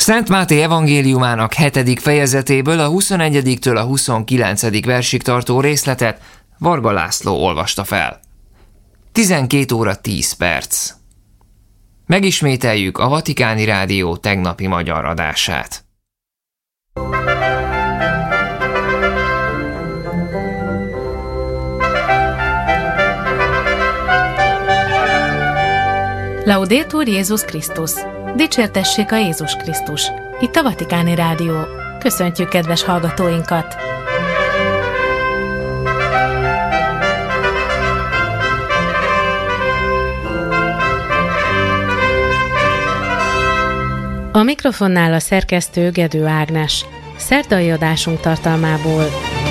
Szent Máté evangéliumának 7. fejezetéből a 21-től a 29. versig tartó részletet Varga László olvasta fel. 12 óra 10 perc. Megismételjük a Vatikáni Rádió tegnapi magyar adását. Laudetur Jézus Krisztus! Dicsértessék a Jézus Krisztus! Itt a Vatikáni Rádió. Köszöntjük kedves hallgatóinkat! A mikrofonnál a szerkesztő Gedő Ágnes. Szerdai adásunk tartalmából.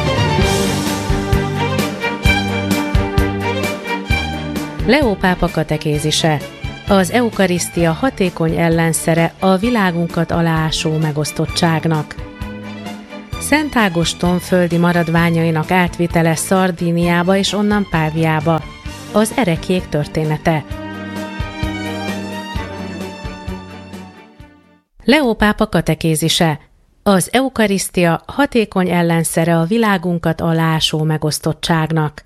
Leó pápa katekézise. Az eukarisztia hatékony ellenszere a világunkat aláásó megosztottságnak. Szent Ágoston földi maradványainak átvitele Szardíniába és onnan Páviába. Az ereklyék története. Leó pápa katekézise. Az eukarisztia hatékony ellenszere a világunkat aláásó megosztottságnak.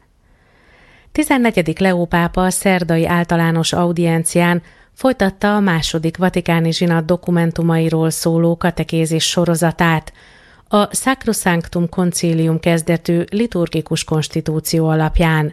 14. Leó pápa a szerdai általános audiencián folytatta a második vatikáni zsinat dokumentumairól szóló katekézis sorozatát, a Sacrosanctum Concilium kezdetű liturgikus konstitúció alapján.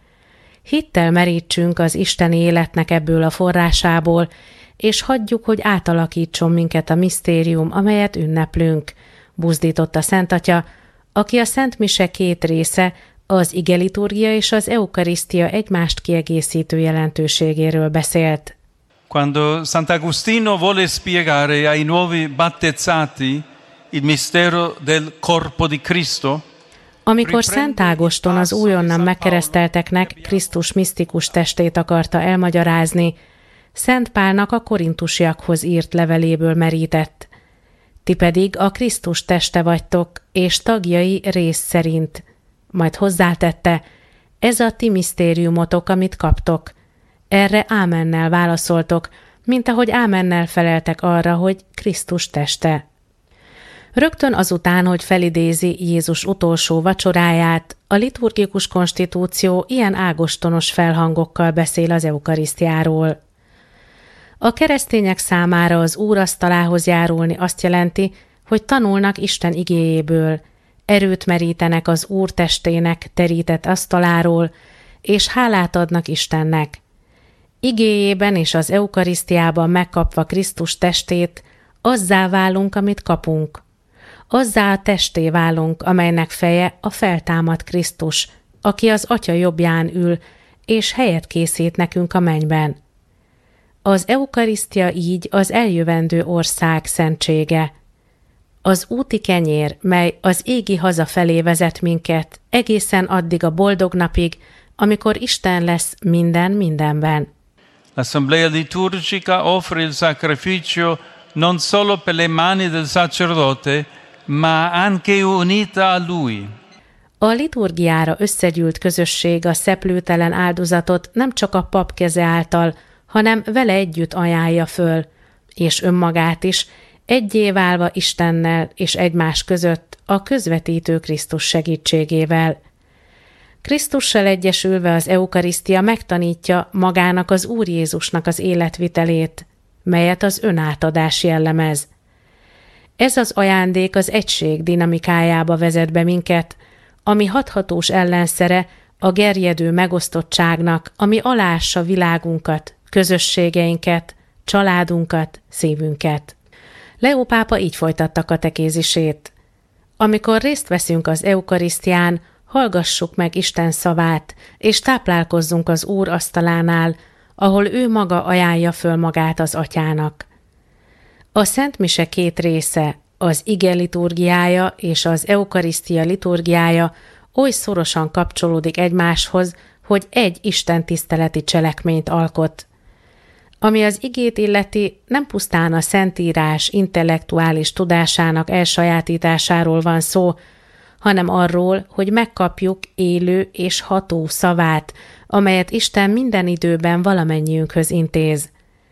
Hittel merítsünk az isteni életnek ebből a forrásából, és hagyjuk, hogy átalakítson minket a misztérium, amelyet ünneplünk, buzdította Szent Atya, aki a Szent Mise két része, az igeliturgia és az eukarisztia egymást kiegészítő jelentőségéről beszélt. Quando Sant'Agostino volle spiegare ai nuovi battezzati il mistero del corpo di Cristo, amikor Szent Ágoston az újonnan megkeresztelteknek Krisztus misztikus testét akarta elmagyarázni, Szent Pálnak a korintusiakhoz írt leveléből merített. Ti pedig a Krisztus teste vagytok, és tagjai rész szerint. Majd hozzátette, ez a ti misztériumotok, amit kaptok. Erre ámennel válaszoltok, mint ahogy ámennel feleltek arra, hogy Krisztus teste. Rögtön azután, hogy felidézi Jézus utolsó vacsoráját, a liturgikus konstitúció ilyen ágostonos felhangokkal beszél az eukarisztiáról. A keresztények számára az úrasztalához járulni azt jelenti, hogy tanulnak Isten igéjéből, erőt merítenek az Úr testének terített asztaláról, és hálát adnak Istennek. Igéjében és az eukarisztiában megkapva Krisztus testét, azzá válunk, amit kapunk. Azzá a testé válunk, amelynek feje a feltámadt Krisztus, aki az Atya jobbján ül, és helyet készít nekünk a mennyben. Az eukarisztia így az eljövendő ország szentsége. Az úti kenyér, mely az égi haza felé vezet minket, egészen addig a boldog napig, amikor Isten lesz minden mindenben. L'assemblea liturgica offre il sacrificio non solo per le mani del sacerdote, ma anche unita a lui. A liturgiára összegyűlt közösség a szeplőtelen áldozatot nem csak a pap keze által, hanem vele együtt ajánlja föl, és önmagát is, eggyé válva Istennel és egymás között a közvetítő Krisztus segítségével. Krisztussal egyesülve az eukarisztia megtanítja magának az Úr Jézusnak az életvitelét, melyet az önátadás jellemez. Ez az ajándék az egység dinamikájába vezet be minket, ami hathatós ellenszere a gerjedő megosztottságnak, ami aláássa világunkat, közösségeinket, családunkat, szívünket. Leó pápa így folytatta katekézisét. Amikor részt veszünk az eukarisztián, hallgassuk meg Isten szavát, és táplálkozzunk az Úr asztalánál, ahol ő maga ajánlja föl magát az Atyának. A Szent Mise két része, az ige liturgiája és az eukarisztia liturgiája oly szorosan kapcsolódik egymáshoz, hogy egy istentiszteleti cselekményt alkot. Ami az igét illeti, nem pusztán a Szentírás intellektuális tudásának elsajátításáról van szó, hanem arról, hogy megkapjuk élő és ható szavát, amelyet Isten minden időben valamennyiünkhöz intéz.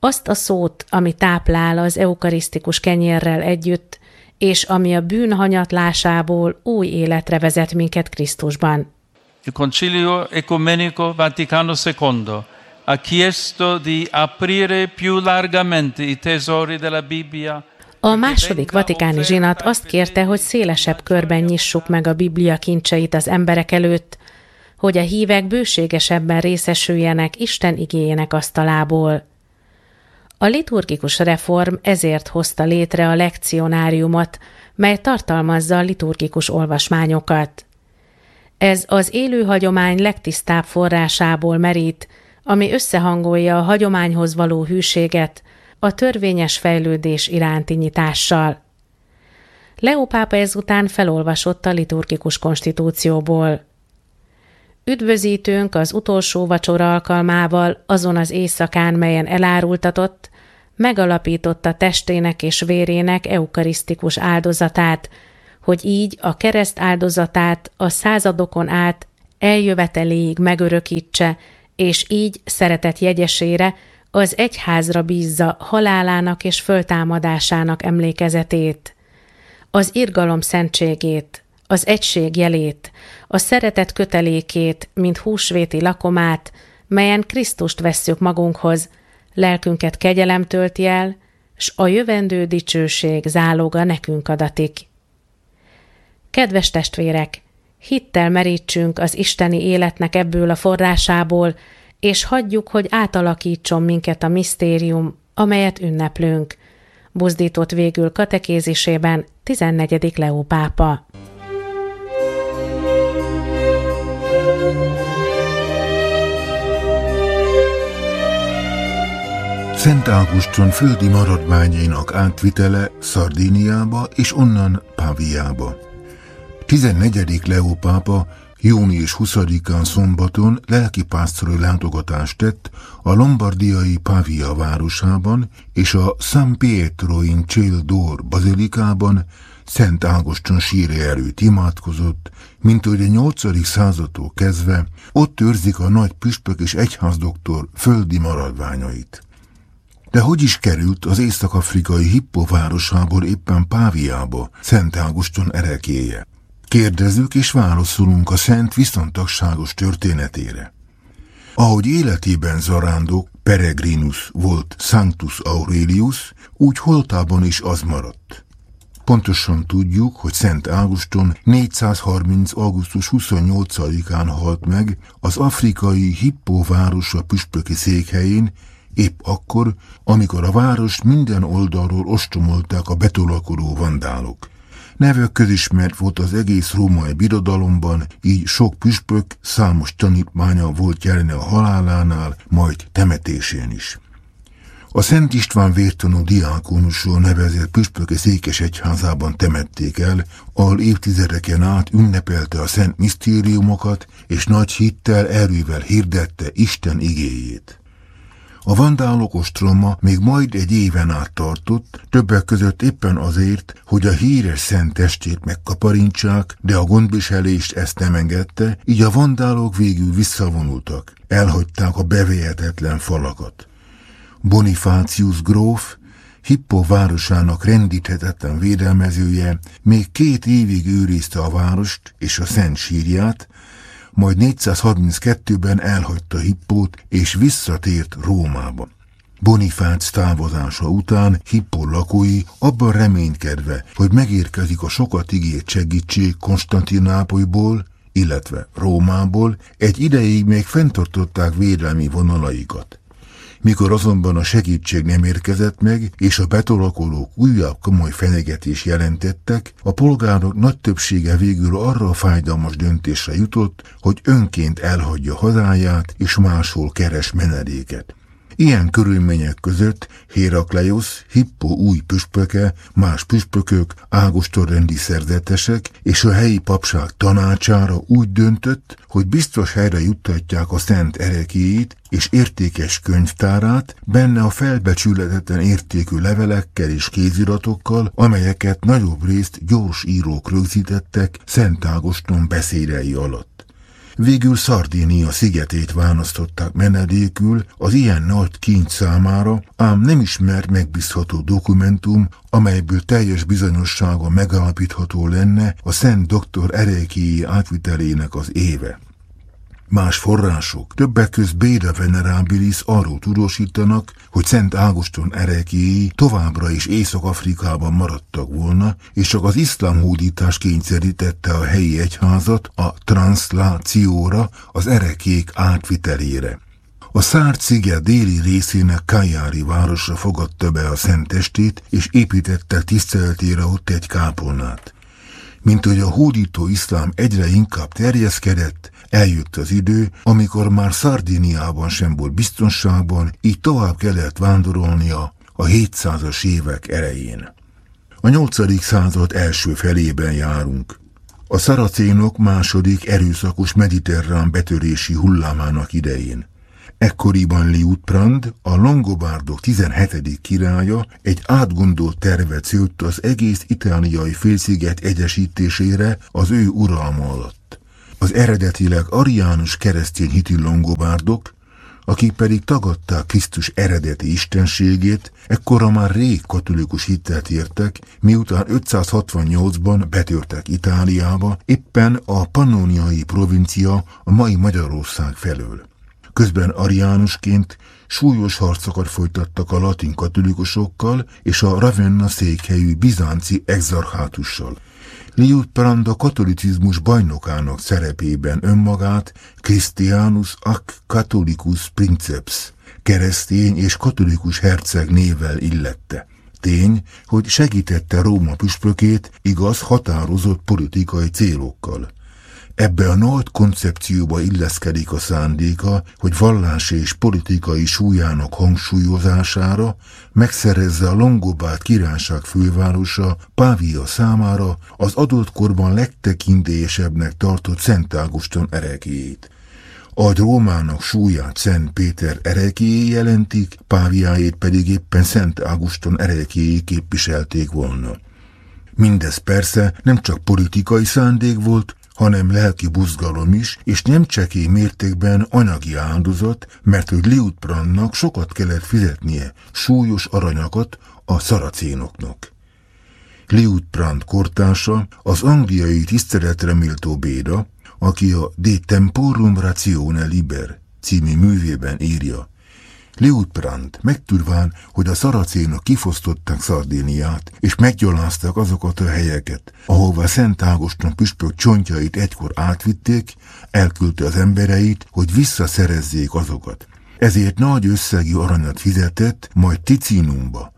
Azt a szót, ami táplál az eukarisztikus kenyérrel együtt, és ami a bűn hanyatlásából új életre vezet minket Krisztusban. Il Concilio Ecumenico Vaticano II ha chiesto di aprire più largamente i tesori della Bibbia. A második vatikáni zsinat azt kérte, hogy szélesebb körben nyissuk meg a Biblia kincseit az emberek előtt, hogy a hívek bőségesebben részesüljenek Isten igéjének asztalából. A liturgikus reform ezért hozta létre a lekcionáriumot, mely tartalmazza a liturgikus olvasmányokat. Ez az élő hagyomány legtisztább forrásából merít, ami összehangolja a hagyományhoz való hűséget a törvényes fejlődés iránti nyitással. Leó pápa ezután felolvasott a liturgikus konstitúcióból. Üdvözítőnk az utolsó vacsora alkalmával azon az éjszakán, melyen elárultatott, megalapította testének és vérének eukarisztikus áldozatát, hogy így a kereszt áldozatát a századokon át eljöveteléig megörökítse, és így szeretet jegyesére az egyházra bízza halálának és föltámadásának emlékezetét, az irgalom szentségét, az egység jelét, a szeretet kötelékét, mint húsvéti lakomát, melyen Krisztust vesszük magunkhoz, lelkünket kegyelem tölti el, s a jövendő dicsőség záloga nekünk adatik. Kedves testvérek, hittel merítsünk az isteni életnek ebből a forrásából, és hagyjuk, hogy átalakítson minket a misztérium, amelyet ünneplünk, buzdított végül katekézisében 14. Leó pápa. Szent Ágoston földi maradványainak átvitele Szardíniába és onnan Páviába. 14. Leó pápa június 20-án szombaton lelkipásztori látogatást tett a lombardiai Pavia városában és a San Pietro in Ciel d'Or bazilikában Szent Ágoston sírja előtt imádkozott, mint hogy a 8. századtól kezdve ott őrzik a nagy püspök és egyházdoktor földi maradványait. De hogy is került az észak-afrikai Hippo városából éppen Páviába Szent Ágoston ereklyéje? Kérdezzük és válaszolunk a szent viszontagságos történetére. Ahogy életében zarándok Peregrinus volt Sanctus Aurelius, úgy holtában is az maradt. Pontosan tudjuk, hogy Szent Ágoston 430. augusztus 28-án halt meg az afrikai Hippo városa püspöki székhelyén, épp akkor, amikor a város minden oldalról ostromolták a betolakodó vandálok. Neve közismert volt az egész római birodalomban, így sok püspök számos tanítmánya volt jelen a halálánál, majd temetésén is. A Szent István vértanú diákonusról nevezett püspöki székesegyházában temették el, ahol évtizedeken át ünnepelte a szent misztériumokat, és nagy hittel, erővel hirdette Isten igéjét. A vandálok ostroma még majd egy éven át tartott, többek között éppen azért, hogy a híres szent testét megkaparintsák, de a gondviselést ezt nem engedte, így a vandálok végül visszavonultak, elhagyták a bevehetetlen falakat. Bonifácius gróf, Hippo városának rendíthetetlen védelmezője még 2 évig őrizte a várost és a szent sírját, majd 432-ben elhagyta Hippót és visszatért Rómába. Bonifác távozása után Hippo lakói abban reménykedve, hogy megérkezik a sokat ígért segítség Konstantinápolyból, illetve Rómából, egy ideig még fenntartották védelmi vonalaikat. Mikor azonban a segítség nem érkezett meg, és a betolakolók újabb komoly fenyegetést jelentettek, a polgárok nagy többsége végül arra a fájdalmas döntésre jutott, hogy önként elhagyja hazáját, és máshol keres menedéket. Ilyen körülmények között Hérakleiosz, Hippo új püspöke, más püspökök, ágostonrendi szerzetesek és a helyi papság tanácsára úgy döntött, hogy biztos helyre juttatják a szent ereklyéjét és értékes könyvtárát, benne a felbecsülhetetlen értékű levelekkel és kéziratokkal, amelyeket nagyobb részt gyors írók rögzítettek Szent Ágoston beszédei alatt. Végül Szardínia szigetét választották menedékül az ilyen nagy kincs számára, ám nem ismert megbízható dokumentum, amelyből teljes bizonyossága megállapítható lenne a Szent Doktor Erekii átvitelének az éve. Más források, többek közt Beda Venerabilis arról tudósítanak, hogy Szent Ágoston Erekii továbbra is Észak-Afrikában maradtak volna, és csak az iszlám hódítás kényszerítette a helyi egyházat a transzlációra, az erekék átvitelére. A Szárd-sziget déli részének Kajári városra fogadta be a szentestét, és építettek tiszteletére ott egy kápolnát. Mint hogy a hódító iszlám egyre inkább terjeszkedett, eljött az idő, amikor már Szardíniában sem volt biztonságban, így tovább kellett vándorolnia a 700-as évek elején. A 8. század első felében járunk. A szaracénok második erőszakos mediterrán betörési hullámának idején. Ekkoriban Liutprand, a longobárdok 17. királya egy átgondolt tervet szőtt az egész itáliai félsziget egyesítésére az ő uralma alatt. Az eredetileg ariánus keresztény hitű longobárdok, akik pedig tagadták Krisztus eredeti istenségét, ekkora már rég katolikus hittet értek, miután 568-ban betörtek Itáliába, éppen a pannoniai provincia a mai Magyarország felől. Közben ariánusként súlyos harcokat folytattak a latin katolikusokkal és a Ravenna székhelyű bizánci exarchátussal. Liutprand a katolicizmus bajnokának szerepében önmagát Christianus ac Catholicus princeps, keresztény és katolikus herceg névvel illette. Tény, hogy segítette Róma püspökét, igaz, határozott politikai célokkal. Ebbe a nagy koncepcióba illeszkedik a szándéka, hogy vallási és politikai súlyának hangsúlyozására megszerezze a longobárd királyság fővárosa Pavia számára az adott korban legtekintélyesebbnek tartott Szent Ágoston ereklyét. A Rómának súlyát Szent Péter ereklyéi jelentik, Paviáét pedig éppen Szent Ágoston ereklyéi képviselték volna. Mindez persze nem csak politikai szándék volt, hanem lelki buzgalom is, és nem csekély mértékben anyagi áldozat, mert hogy Liutprandnak sokat kellett fizetnie, súlyos aranyakat a szaracénoknak. Liutprand kortársa, az angliai tiszteletre méltó Beda, aki a De Temporum Ratione Liber című művében írja: Liutprand megtudván, hogy a szaracénok kifosztották Szardíniát, és meggyalázták azokat a helyeket, ahová Szent Ágoston püspök csontjait egykor átvitték, elküldte az embereit, hogy visszaszerezzék azokat. Ezért nagy összegű aranyat fizetett, majd Ticinumba,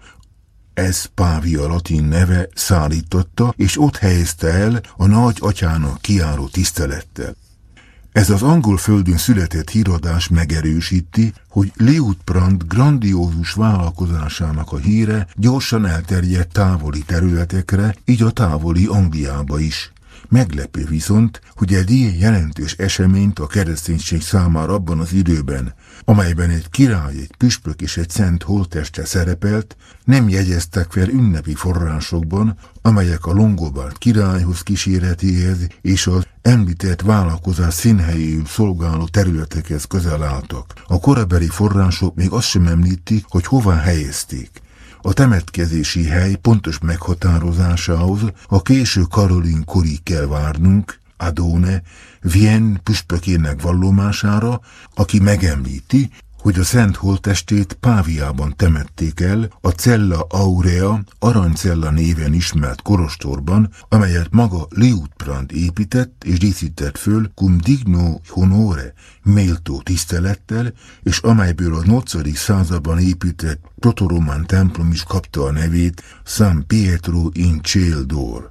ez Pavia latin neve, szállította, és ott helyezte el a nagy atyának kijáró tisztelettel. Ez az angol földön született híradás megerősíti, hogy Liutprand grandiózus vállalkozásának a híre gyorsan elterjedt távoli területekre, így a távoli Angliába is. Meglepő viszont, hogy egy ilyen jelentős eseményt a kereszténység számára abban az időben, amelyben egy király, egy püspök és egy szent holtteste szerepelt, nem jegyeztek fel ünnepi forrásokban, amelyek a longobárd királyhoz kíséretéhez és az említett vállalkozás színhelyéül szolgáló területekhez közel álltak. A korabeli források még azt sem említik, hogy hová helyezték. A temetkezési hely pontos meghatározásához a késő Karolin korig kell várnunk, Adone, Vienne püspökének vallomására, aki megemlíti, hogy a szent holttestét Páviában temették el, a Cella Aurea, Aranycella néven ismert kolostorban, amelyet maga Liutprand épített és díszített föl cum digno honore, méltó tisztelettel, és amelyből a 8. században épített protoromán templom is kapta a nevét, San Pietro in Ciel d'Or.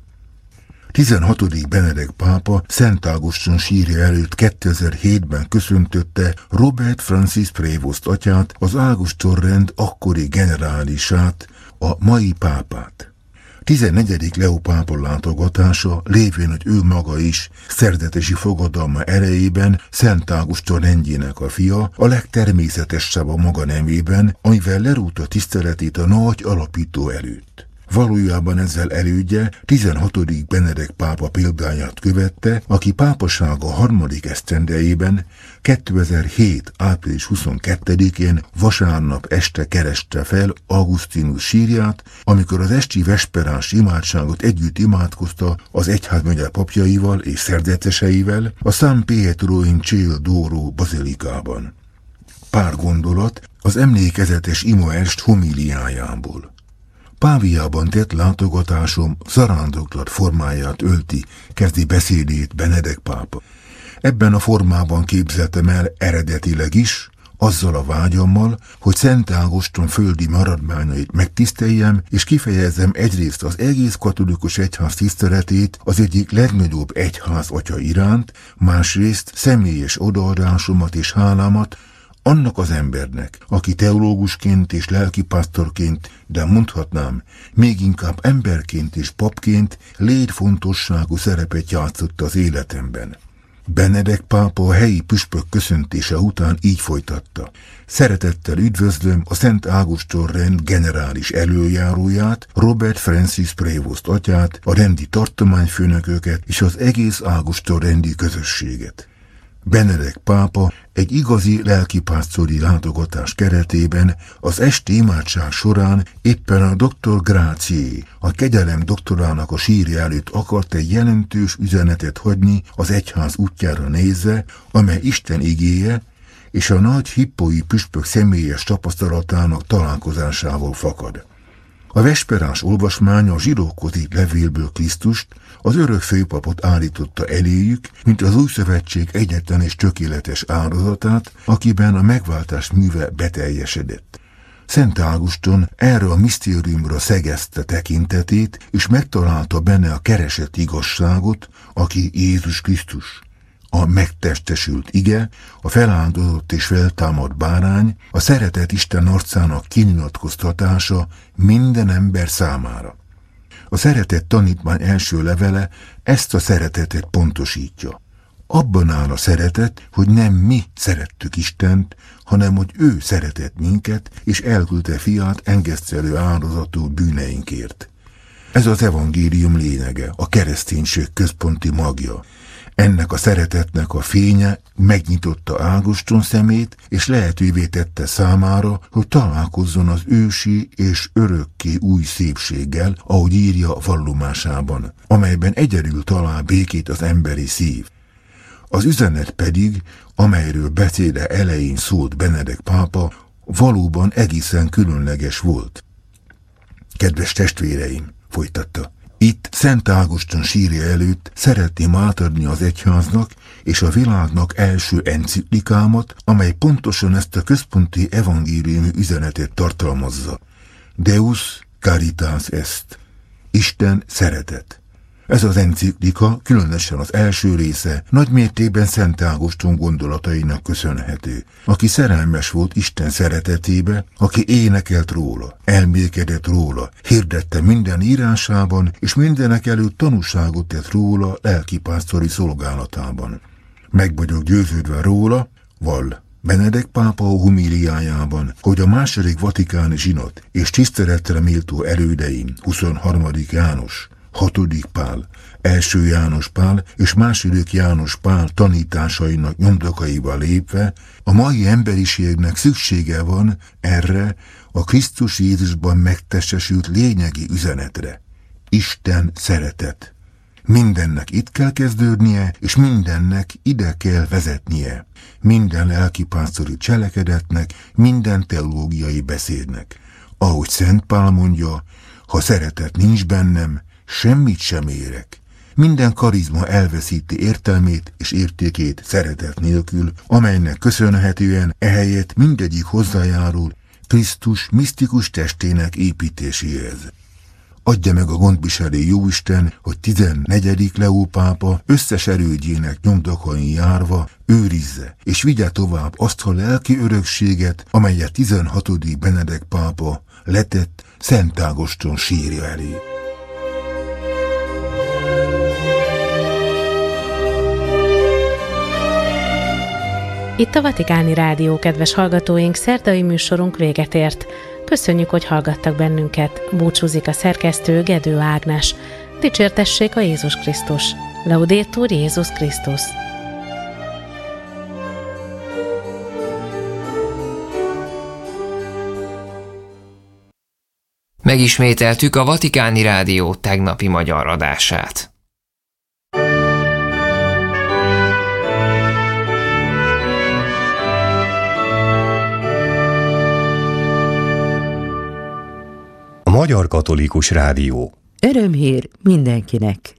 16. Benedek pápa Szent Ágoston sírja előtt 2007-ben köszöntötte Robert Francis Prévost atyát, az Ágoston-rend akkori generálisát, a mai pápát. 14. Leó pápa látogatása, lévén, hogy ő maga is szerdetesi fogadalma erejében Szent Ágoston rendjének a fia, a legtermészetesebb a maga nemében, amivel lerúgta tiszteletét a nagy alapító előtt. Valójában ezzel elődje 16. Benedek pápa példáját követte, aki pápasága harmadik esztendejében 2007. április 22-én vasárnap este kereste fel Augustinus sírját, amikor az esti vesperás imádságot együtt imádkozta az egyházmegye papjaival és szerzeteseivel a San Pietro in Ciel d'Oro bazilikában. Pár gondolat az emlékezetes imaest homiliájából. Páviában tett látogatásom zarándoklat formáját ölti, kezdi beszédét Benedek pápa. Ebben a formában képzeltem el eredetileg is, azzal a vágyammal, hogy Szent Ágoston földi maradványait megtiszteljem, és kifejezzem egyrészt az egész katolikus egyház tiszteletét az egyik legnagyobb egyház atya iránt, másrészt személyes odaadásomat és hálámat annak az embernek, aki teológusként és lelkipásztorként, de mondhatnám, még inkább emberként és papként létfontosságú szerepet játszott az életemben. Benedek pápa a helyi püspök köszöntése után így folytatta. Szeretettel üdvözlöm a Szent Ágoston rend generális előjáróját, Robert Francis Prévost atyát, a rendi tartományfőnököket és az egész Ágoston rendi közösséget. Benedek pápa egy igazi lelkipásztori látogatás keretében az esti imádság során éppen a Dr. Gracié, a kegyelem doktorának a sírja előtt akart egy jelentős üzenetet hagyni az egyház útjára nézve, amely Isten igéje és a nagy hippói püspök személyes tapasztalatának találkozásával fakad. A vesperás olvasmánya a zsidókodi levélből Krisztust, az örök főpapot állította eléjük, mint az új szövetség egyetlen és tökéletes áldozatát, akiben a megváltás műve beteljesedett. Szent Ágoston erre a misztériumra szegezte tekintetét, és megtalálta benne a keresett igazságot, aki Jézus Krisztus. A megtestesült ige, a feláldozott és feltámadt bárány, a szeretett Isten arcának kinyilatkoztatása minden ember számára. A szeretett tanítvány első levele ezt a szeretetet pontosítja. Abban áll a szeretet, hogy nem mi szerettük Istent, hanem hogy ő szeretett minket, és elküldte fiát engesztelő áldozatul bűneinkért. Ez az evangélium lényege, a kereszténység központi magja. Ennek a szeretetnek a fénye megnyitotta Ágoston szemét, és lehetővé tette számára, hogy találkozzon az ősi és örökké új szépséggel, ahogy írja vallomásában, amelyben egyedül talál békét az emberi szív. Az üzenet pedig, amelyről beszéde elején szólt Benedek pápa, valóban egészen különleges volt. Kedves testvéreim, folytatta, itt Szent Ágoston sírja előtt szeretném átadni az egyháznak és a világnak első enciklikámat, amely pontosan ezt a központi evangéliumi üzenetet tartalmazza. Deus caritas est. Isten szeretet. Ez az enciklika, különösen az első része, nagy mértékben Szent Ágoston gondolatainak köszönhető, aki szerelmes volt Isten szeretetébe, aki énekelt róla, elmélkedett róla, hirdette minden írásában, és mindenek előtt tanúságot tett róla lelkipásztori szolgálatában. Meg vagyok győződve róla, vall Benedek pápa homiliájában, hogy a második vatikáni zsinat és tiszteletre méltó elődeim, 23. János, 6. Pál, 1. János Pál és 2. János Pál tanításainak nyomdokaiba lépve, a mai emberiségnek szüksége van erre a Krisztus Jézusban megtestesült lényegi üzenetre. Isten szeretet. Mindennek itt kell kezdődnie, és mindennek ide kell vezetnie. Minden lelkipásztori cselekedetnek, minden teológiai beszédnek. Ahogy Szent Pál mondja, ha szeretet nincs bennem, semmit sem érek. Minden karizma elveszíti értelmét és értékét szeretet nélkül, amelynek köszönhetően ehelyett mindegyik hozzájárul Krisztus misztikus testének építéséhez. Adja meg a gondviselő Jóisten, hogy 14. Leó pápa összes erődjének nyomdokain járva őrizze és vigye tovább azt a lelki örökséget, amelyet 16. Benedek pápa letett Szent Ágoston sírja elé. Itt a Vatikáni Rádió, kedves hallgatóink, szerdai műsorunk véget ért. Köszönjük, hogy hallgattak bennünket. Búcsúzik a szerkesztő Gedő Ágnes. Dicsértessék a Jézus Krisztus. Laudetur Jézus Krisztus. Megismételtük a Vatikáni Rádió tegnapi magyar adását. A Magyar Katolikus Rádió. Örömhír mindenkinek.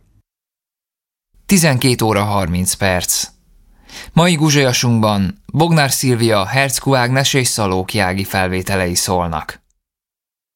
12 óra 30 perc. Mai guzsolyasunkban Bognár Szilvia, Herczkó Ágnes és Szalóki Ági felvételei szólnak.